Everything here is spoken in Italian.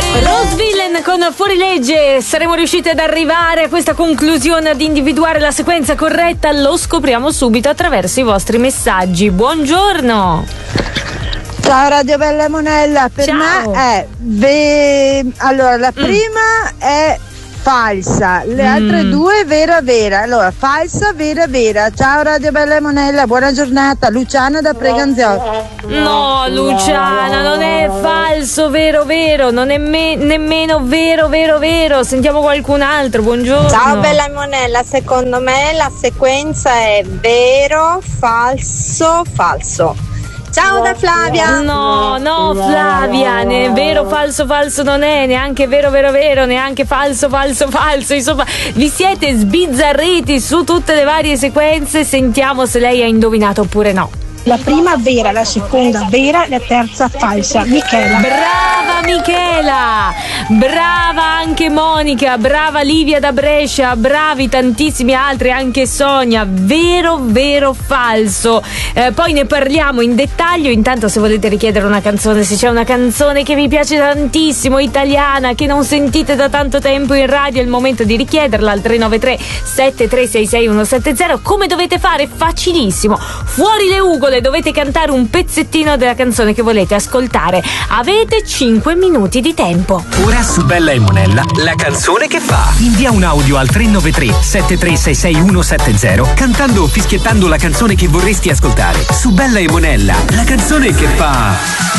Rose Villain con Fuorilegge. Saremo riusciti ad arrivare a questa conclusione, ad individuare la sequenza corretta? Lo scopriamo subito attraverso i vostri messaggi. Buongiorno. Ciao Radio Bella Monella, per Ciao. me è allora la prima è falsa, le altre due vera vera. Allora falsa, vera vera. Ciao Radio Bella Monella, buona giornata. Luciana da Preganziotto. No, Luciana, non è falso, vero vero, non è nemmeno vero vero vero. Sentiamo qualcun altro. Buongiorno. Ciao Bella Monella, secondo me la sequenza è vero, falso, falso. Ciao da Flavia. No, Flavia, vero falso falso non è, neanche vero vero vero, neanche falso falso falso. Insomma, vi siete sbizzarriti su tutte le varie sequenze. Sentiamo se lei ha indovinato oppure no. La prima vera, la seconda vera, la terza falsa. Michela. Brava Michela, brava anche Monica, brava Livia da Brescia, bravi tantissimi altri, anche Sonia. Vero vero falso. Poi ne parliamo in dettaglio. Intanto, se volete richiedere una canzone, se c'è una canzone che vi piace tantissimo, italiana, che non sentite da tanto tempo in radio, è il momento di richiederla al 393 7366 170. Come dovete fare? Facilissimo. Fuori le ugole, dovete cantare un pezzettino della canzone che volete ascoltare. Avete 5 minuti di tempo. Ora su Bella e Monella, la canzone che fa. Invia un audio al 393 7366 170 cantando o fischiettando la canzone che vorresti ascoltare. Su Bella e Monella, la canzone che fa.